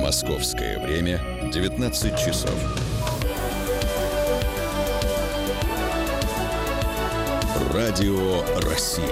Московское время 19 часов. Радио России.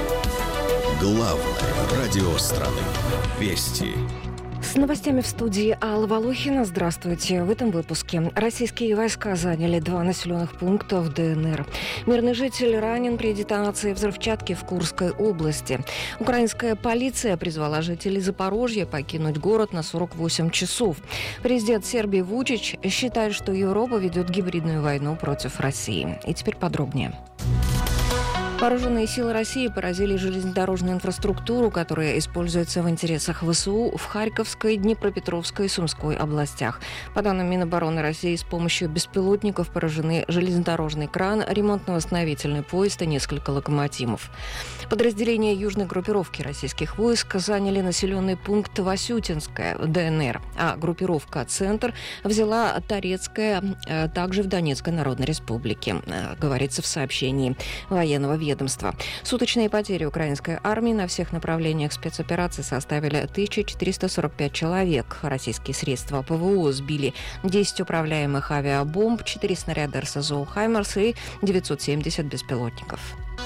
Главное радио страны. Вести. С новостями в студии Алла Волохина. Здравствуйте. В этом выпуске. Российские войска заняли 2 населенных пункта в ДНР. Мирный житель ранен при детонации взрывчатки в Курской области. Украинская полиция призвала жителей Запорожья покинуть город на 48 часов. Президент Сербии Вучич считает, что Европа ведет гибридную войну против России. И теперь подробнее. Вооруженные силы России поразили железнодорожную инфраструктуру, которая используется в интересах ВСУ в Харьковской, Днепропетровской и Сумской областях. По данным Минобороны России, с помощью беспилотников поражены железнодорожный кран, ремонтно-восстановительный поезд и несколько локомотивов. Подразделения южной группировки российских войск заняли населенный пункт Васютинское в ДНР, а группировка «Центр» взяла Торецкое, также в Донецкой Народной Республике, говорится в сообщении военного ведомства. Суточные потери украинской армии на всех направлениях спецоперации составили 1445 человек. Российские средства ПВО сбили 10 управляемых авиабомб, 4 снаряда РСЗО «Хаймарс» и 970 беспилотников.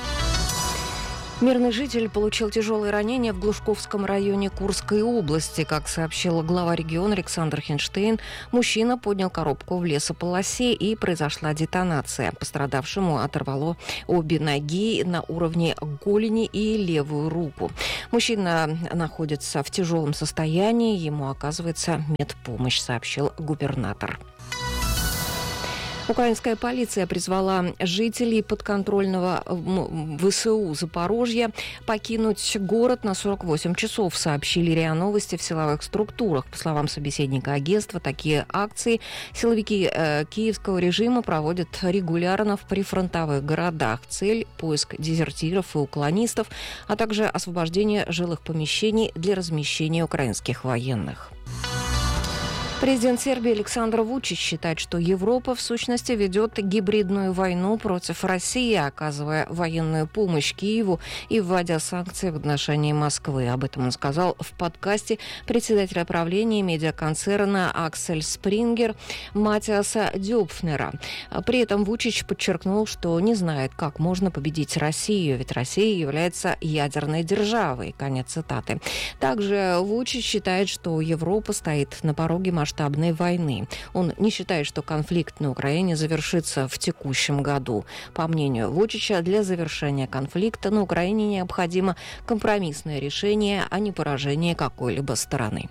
Мирный житель получил тяжелые ранения в Глушковском районе Курской области. Как сообщил глава региона Александр Хинштейн, мужчина поднял коробку в лесополосе и произошла детонация. Пострадавшему оторвало обе ноги на уровне голени и левую руку. Мужчина находится в тяжелом состоянии, ему оказывается медпомощь, сообщил губернатор. Украинская полиция призвала жителей подконтрольного ВСУ Запорожья покинуть город на 48 часов, сообщили РИА Новости в силовых структурах. По словам собеседника агентства, такие акции силовики киевского режима проводят регулярно в прифронтовых городах. Цель – поиск дезертиров и уклонистов, а также освобождение жилых помещений для размещения украинских военных. Президент Сербии Александр Вучич считает, что Европа в сущности ведет гибридную войну против России, оказывая военную помощь Киеву и вводя санкции в отношении Москвы. Об этом он сказал в подкасте председателя правления медиаконцерна Аксель Спрингер Матиаса Дёпфнера. При этом Вучич подчеркнул, что не знает, как можно победить Россию, ведь Россия является ядерной державой. Конец цитаты. Также Вучич считает, что Европа стоит на пороге масштабной войны. Он не считает, что конфликт на Украине завершится в текущем году. По мнению Вучича, для завершения конфликта на Украине необходимо компромиссное решение, а не поражение какой-либо стороны.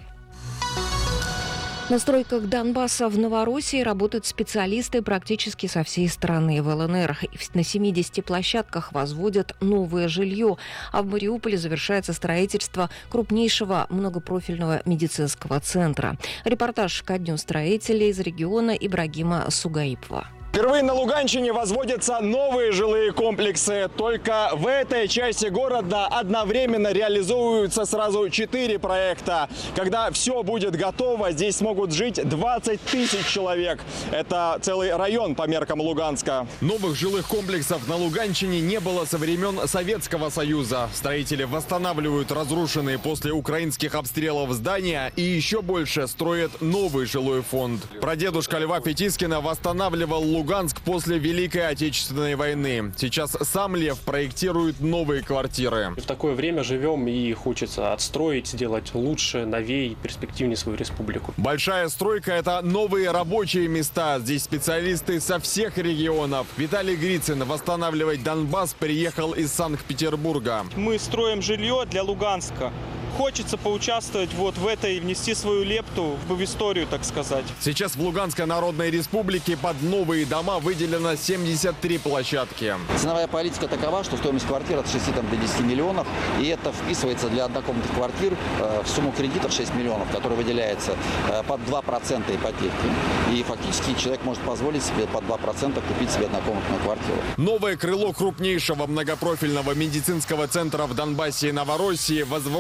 На стройках Донбасса в Новороссии работают специалисты практически со всей страны. В ЛНР на 70 площадках возводят новое жилье, а в Мариуполе завершается строительство крупнейшего многопрофильного медицинского центра. Репортаж ко дню строителей из региона Ибрагима Сугаипова. Впервые на Луганщине возводятся новые жилые комплексы. Только в этой части города одновременно реализуются сразу 4 проекта. Когда все будет готово, здесь смогут жить 20 тысяч человек. Это целый район по меркам Луганска. Новых жилых комплексов на Луганщине не было со времен Советского Союза. Строители восстанавливают разрушенные после украинских обстрелов здания и еще больше строят новый жилой фонд. Прадедушка Льва Фетискина восстанавливал Луганск после Великой Отечественной войны. Сейчас сам Лев проектирует новые квартиры. В такое время живем и хочется отстроить, сделать лучше, новее, перспективнее свою республику. Большая стройка – это новые рабочие места. Здесь специалисты со всех регионов. Виталий Грицин восстанавливать Донбасс приехал из Санкт-Петербурга. Мы строим жилье для Луганска. Хочется поучаствовать вот в этой, внести свою лепту в историю, так сказать. Сейчас в Луганской Народной Республике под новые дома выделено 73 площадки. Ценовая политика такова, что стоимость квартир от 6 до 10 миллионов. И это вписывается для однокомнатных квартир в сумму кредита 6 миллионов, который выделяется под 2% ипотеки. И фактически человек может позволить себе под 2% купить себе однокомнатную квартиру. Новое крыло крупнейшего многопрофильного медицинского центра в Донбассе и Новороссии возводится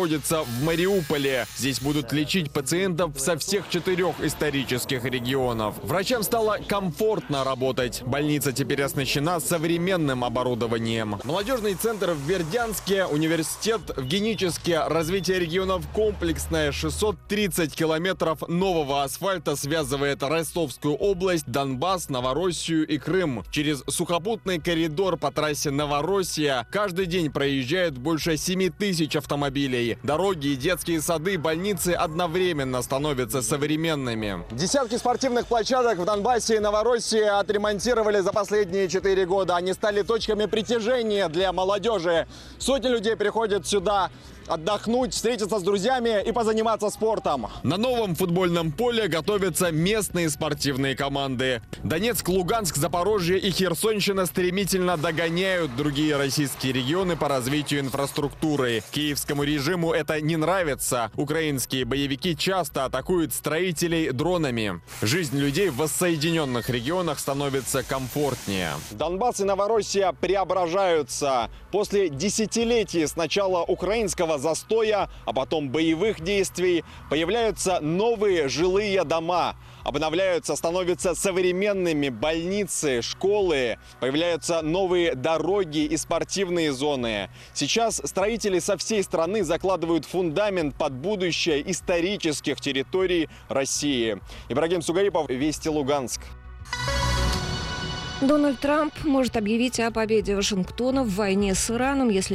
в Мариуполе. Здесь будут лечить пациентов со всех 4 исторических регионов. Врачам стало комфортно работать. Больница теперь оснащена современным оборудованием. Молодежный центр в Бердянске, университет в Геническе, развитие регионов комплексное. 630 километров нового асфальта связывает Ростовскую область, Донбасс, Новороссию и Крым. Через сухопутный коридор по трассе Новороссия каждый день проезжает больше 7 тысяч автомобилей. Дороги, детские сады, больницы одновременно становятся современными. Десятки спортивных площадок в Донбассе и Новороссии отремонтировали за последние 4 года. Они стали точками притяжения для молодежи. Сотни людей приходят сюда отдохнуть, встретиться с друзьями и позаниматься спортом. На новом футбольном поле готовятся местные спортивные команды. Донецк, Луганск, Запорожье и Херсонщина стремительно догоняют другие российские регионы по развитию инфраструктуры. Киевскому режиму это не нравится. Украинские боевики часто атакуют строителей дронами. Жизнь людей в воссоединенных регионах становится комфортнее. Донбасс и Новороссия преображаются. После десятилетий с начала украинского застоя, а потом боевых действий, появляются новые жилые дома. Обновляются, становятся современными больницы, школы, появляются новые дороги и спортивные зоны. Сейчас строители со всей страны закладывают фундамент под будущее исторических территорий России. Ибрагим Сугарипов, Вести, Луганск. Дональд Трамп может объявить о победе Вашингтона в войне с Ираном, если